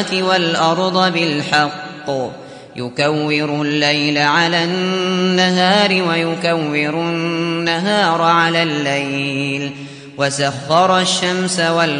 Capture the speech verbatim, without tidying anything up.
والأرض بالحق يكور الليل على النهار ويكور النهار على الليل وسخر الشمس والقمر